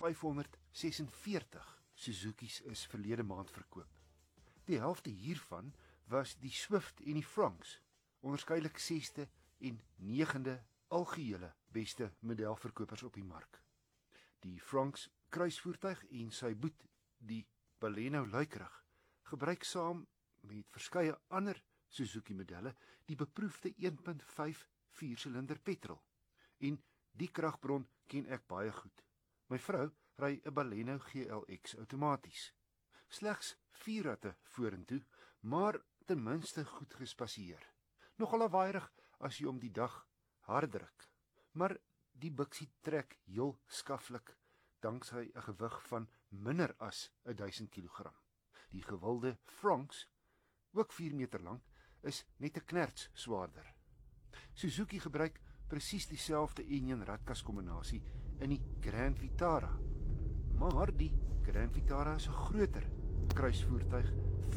546 Suzuki's is verlede maand verkoop. Die helfte hiervan was die Swift en die Franks, onderskeidelik 6de en 9de algehele beste modelverkopers op die mark. Die Franks kruisvoertuig en sy boet, die Baleno luikerig, gebruik saam met verskeie ander Suzuki modelle die beproefde 1.5 viersilinder petrol. En die kragbron ken ek baie goed. My vrou ry 'n Baleno GLX outomaties. Slegs 4 ratte vorentoe, maar ten minste goed gespasieer. Nogal lawaaierig as jy om die dag hard druk, maar die biksie trek heel skaflik danksy 'n gewig van minder as 1000 kg. Die gewilde Franks, ook 4 meter lank, is net 'n knerts swaarder. Suzuki gebruik presies dieselfde enjin ratkas kombinasie in die Grand Vitara, maar die Grand Vitara is 'n groter kruisvoertuig,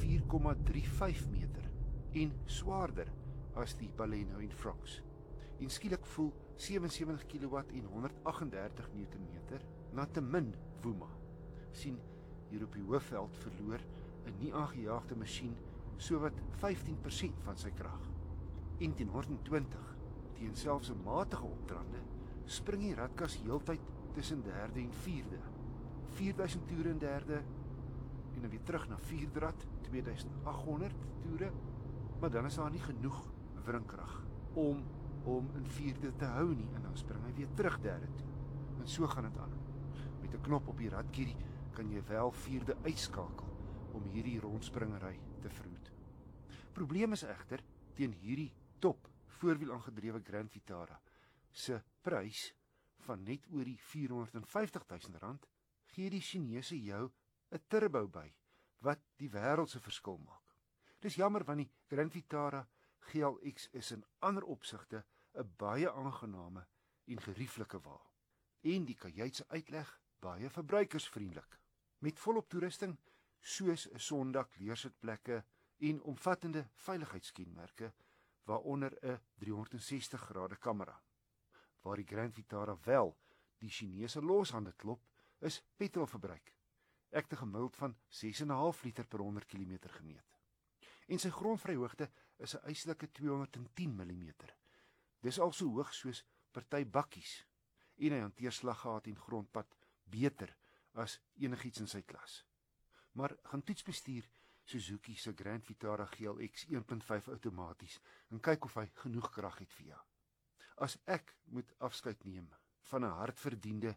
4,35 meter en swaarder as die Baleno en Franks. En skielik voel 77 kW en 138 Nm na te min woema. Sien, hier op die hoofveld verloor 'n nie aangejaagde masjien sowat 15% van sy krag. En teen 120, teen selfs 'n matige opdraande, spring die ratkas heeltyd tussen 3de en 4de. 4000 toere in 3de en dan weer terug na 4de rad, 2800 toere, maar dan is daar nie genoeg wrinkrag om in 4de te hou nie, en dan spring hy weer terug 3de toe. En so gaan dit aan. Met 'n knop op die radkierie kan jy wel 4de uitskakel om hierdie rondspringery te verhoed. Probleem is egter, teen hierdie top voorwiel aangedrewe Grand Vitara se prys van net oor die R450 000, gee die Chinese jou 'n turbo by, wat die wêreld se verskil maak. Dis jammer want die Grand Vitara GLX is in ander opsigte 'n baie aangename en gerieflike wa. En die kajuit se uitleg baie verbruikersvriendelik. Met volop toerusting soos 'n sondak, leersitplekke en omvattende veiligheidskenmerke, waaronder 'n 360° kamera. Waar die Grand Vitara wel die Chinese loshande klop, is petrolverbruik. Ek het 'n gemiddeld van 6,5 liter per 100 km gemeet. En sy grondvryhoogte is 'n eislike 210 mm. Dis al so hoog soos party bakkies, en hy hanteer slaggat en grondpad beter as enigiets in sy klas. Maar gaan toetsbestuur Suzuki se Grand Vitara GLX 1.5 outomaties en kyk of hy genoeg krag het vir jou. As ek moet afskeid neem van 'n hardverdiende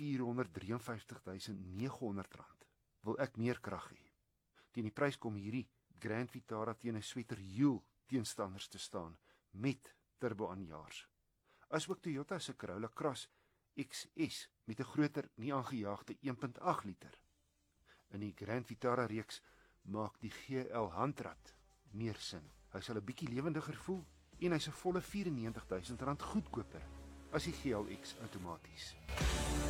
R453.900, wil ek meer krag hê. Teen die prys kom hierdie Grand Vitara teen 'n sweterhiel teenstanders te staan met turbo-aanjaars. Asook Toyota se Corolla Cross XS met 'n groter nie aangejaagde 1.8 liter. In die Grand Vitara reeks maak die GL handrat meer sin. Hy sal 'n bietjie lewendiger voel en hy's 'n volle R94.000 goedkoper as die GLX outomaties.